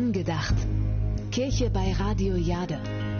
Angedacht. Kirche bei Radio Jade.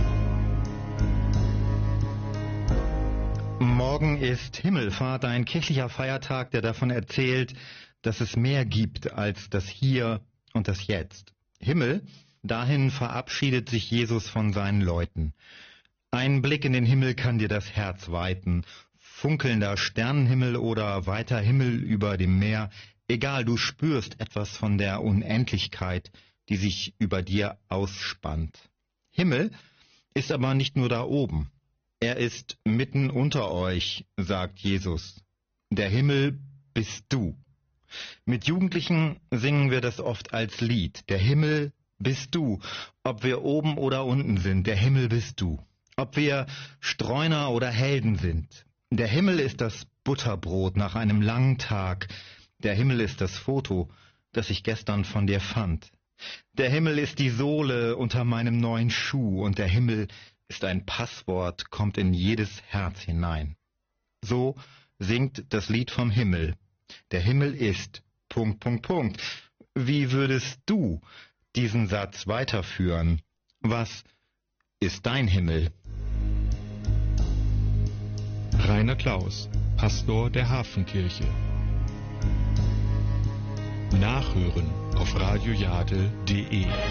Morgen ist Himmelfahrt, ein kirchlicher Feiertag, der davon erzählt, dass es mehr gibt als das Hier und das Jetzt. Himmel, dahin verabschiedet sich Jesus von seinen Leuten. Ein Blick in den Himmel kann dir das Herz weiten. Funkelnder Sternenhimmel oder weiter Himmel über dem Meer, egal, du spürst etwas von der Unendlichkeit, die sich über dir ausspannt. Himmel ist aber nicht nur da oben. Er ist mitten unter euch, sagt Jesus. Der Himmel bist du. Mit Jugendlichen singen wir das oft als Lied. Der Himmel bist du. Ob wir oben oder unten sind, der Himmel bist du. Ob wir Streuner oder Helden sind. Der Himmel ist das Butterbrot nach einem langen Tag. Der Himmel ist das Foto, das ich gestern von dir fand. Der Himmel ist die Sohle unter meinem neuen Schuh und der Himmel ist ein Passwort, kommt in jedes Herz hinein. So singt das Lied vom Himmel. Der Himmel ist... ... Wie würdest du diesen Satz weiterführen? Was ist dein Himmel? Rainer Klaus, Pastor der Hafenkirche. Nachhören auf radiojade.de